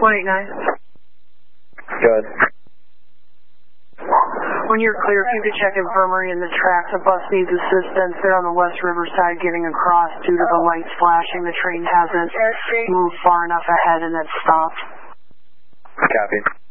189. Good. When you're clear, if you could check infirmary in the tracks, a bus needs assistance. They're on the West River side getting across due to the lights flashing. The train hasn't moved far enough ahead and it's stopped. Copy.